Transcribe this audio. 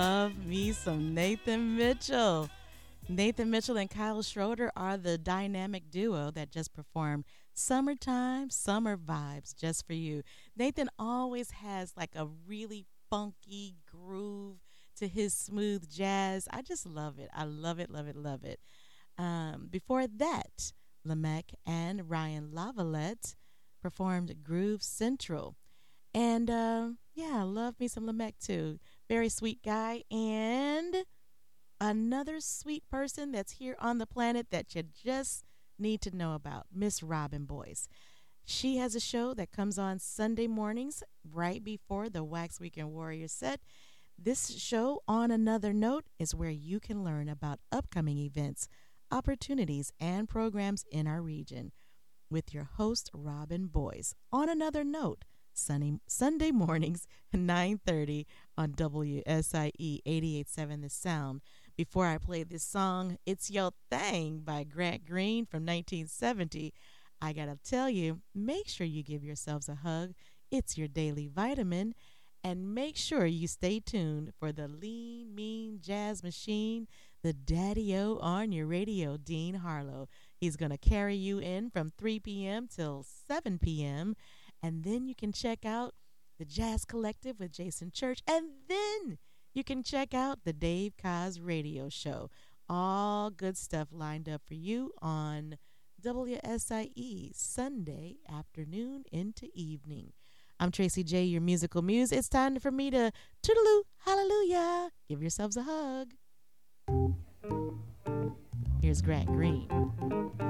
Love me some Nathan Mitchell. Nathan Mitchell and Kyle Schroeder are the dynamic duo that just performed Summertime, Summer Vibes just for you. Nathan always has like a really funky groove to his smooth jazz. I just love it. I love it, love it, love it. Before that, Lamech and Ryan Lavalette performed Groove Central. And yeah, love me some Lamech too. Very sweet guy. And another sweet person that's here on the planet that you just need to know about, Miss Robin Boyce. She has a show that comes on Sunday mornings right before the Wax Weekend Warrior set. This show, On Another Note, is where you can learn about upcoming events, opportunities, and programs in our region with your host, Robin Boyce. On Another Note, Sunday mornings, 9:30 on WSIE 88.7 The Sound. Before I play this song, It's Your Thing by Grant Green from 1970, I gotta tell you, make sure you give yourselves a hug. It's your daily vitamin. And make sure you stay tuned for the lean, mean jazz machine, the daddy-o on your radio, Dean Harlow. He's going to carry you in from 3 p.m. till 7 p.m. And then you can check out the Jazz Collective with Jason Church. And then you can check out the Dave Kaz radio show. All good stuff lined up for you on WSIE Sunday afternoon into evening. I'm Tracy J, your musical muse. It's time for me to toodaloo, hallelujah. Give yourselves a hug. Here's Grant Green.